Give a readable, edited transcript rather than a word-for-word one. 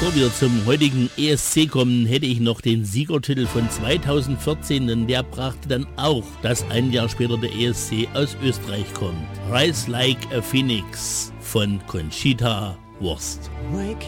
Bevor wir zum heutigen ESC kommen, hätte ich noch den Siegertitel von 2014, denn der brachte dann auch, dass ein Jahr später der ESC aus Österreich kommt. Rise Like a Phoenix von Conchita Wurst.